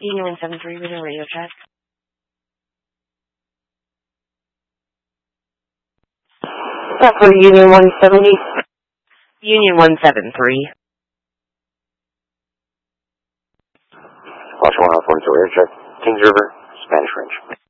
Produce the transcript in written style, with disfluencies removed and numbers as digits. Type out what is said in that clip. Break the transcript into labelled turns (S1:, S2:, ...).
S1: Union 173 with a radio check.
S2: That's for Union 170.
S1: Union 173.
S3: Washington 142 radio check. Kings River, Spanish Range.